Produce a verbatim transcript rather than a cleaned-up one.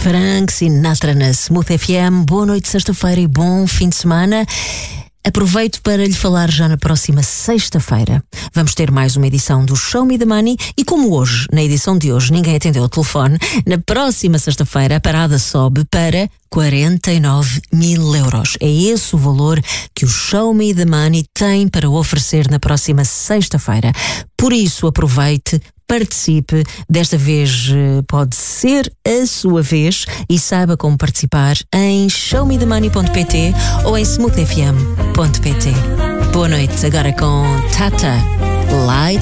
Frank Sinatra na Smooth F M. Boa noite, sexta-feira, e bom fim de semana. Aproveito para lhe falar já na próxima sexta-feira. Vamos ter mais uma edição do Show Me the Money e, como hoje, na edição de hoje, ninguém atendeu o telefone, na próxima sexta-feira a parada sobe para quarenta e nove mil euros. É esse o valor que o Show Me the Money tem para oferecer na próxima sexta-feira. Por isso, aproveite, participe. Desta vez pode ser a sua vez e saiba como participar em show me the money ponto pt ou em smooth f m ponto pt. Boa noite, agora com Tata Light